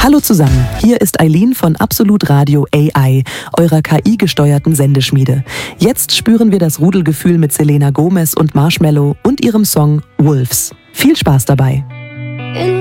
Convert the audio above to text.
Hallo zusammen, hier ist Eileen von Absolut Radio AI, eurer KI-gesteuerten Sendeschmiede. Jetzt spüren wir das Rudelgefühl mit Selena Gomez und Marshmello und ihrem Song Wolves. Viel Spaß dabei!